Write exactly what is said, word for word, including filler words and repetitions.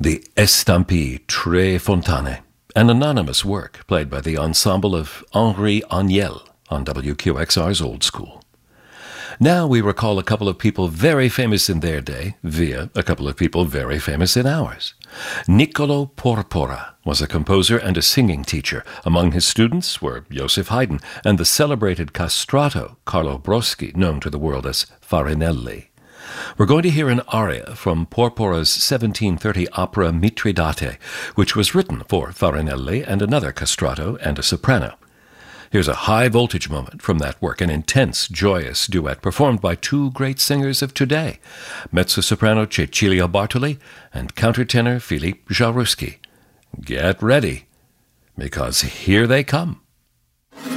The Estampie Tre Fontane, an anonymous work played by the ensemble of Henri Agnel on W Q X R's Old School. Now we recall a couple of people very famous in their day via a couple of people very famous in ours. Niccolo Porpora was a composer and a singing teacher. Among his students were Joseph Haydn and the celebrated castrato Carlo Broschi, known to the world as Farinelli. We're going to hear an aria from Porpora's seventeen thirty opera Mitridate, which was written for Farinelli and another castrato and a soprano. Here's a high-voltage moment from that work, an intense, joyous duet performed by two great singers of today, mezzo-soprano Cecilia Bartoli and countertenor Philippe Jarouski. Get ready, because here they come.